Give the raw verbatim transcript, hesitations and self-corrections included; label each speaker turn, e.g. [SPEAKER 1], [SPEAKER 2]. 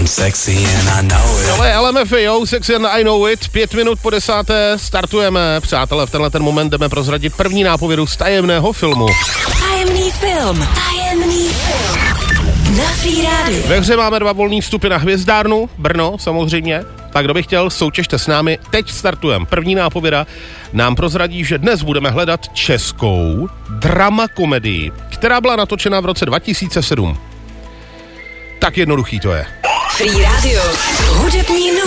[SPEAKER 1] I'm sexy and I know it.
[SPEAKER 2] Ale L M F A O, Sexy and I Know It, pět minut po desáté startujeme. Přátelé, v tenhle ten moment jdeme prozradit první nápovědu z tajemného filmu.
[SPEAKER 3] Tajemný film. Tajemný film. Na Free Rádiu.
[SPEAKER 2] Ve hře máme dva volný vstupy na Hvězdárnu, Brno samozřejmě. Tak kdo by chtěl, soutěžte s námi. Teď startujeme. První nápověda nám prozradí, že dnes budeme hledat českou drama komedii, která byla natočena v roce dva tisíce sedm. Tak jednoduchý to je.
[SPEAKER 3] Free Radio. Hudební